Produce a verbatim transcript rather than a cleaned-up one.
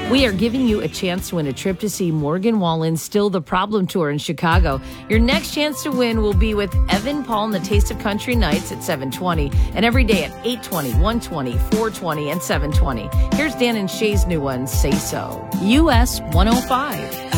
We are giving you a chance to win a trip to see Morgan Wallen's Still the Problem Tour in Chicago. Your next chance to win will be with Evan Paul and the Taste of Country Nights at seven twenty and every day at eight twenty, one twenty, four twenty, and seven twenty. Here's Dan and Shay's new one, Say So. U S one oh five.